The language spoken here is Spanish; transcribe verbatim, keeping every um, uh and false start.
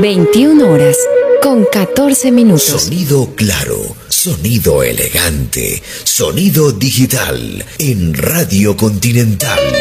veintiuna horas con catorce minutos. Sonido claro, sonido elegante, sonido digital en Radio Continental.